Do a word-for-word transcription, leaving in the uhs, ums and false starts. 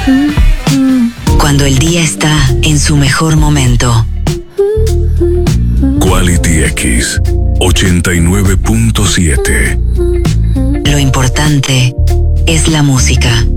Cuando el día está en su mejor momento. Quality X ochenta y nueve punto siete. Lo importante es la música.